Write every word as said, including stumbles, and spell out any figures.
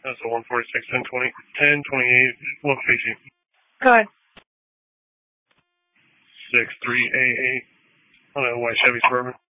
That's a one forty-six, ten twenty, ten twenty-eight, one fifty. Go ahead. six three eight eight on a white Chevy Suburban.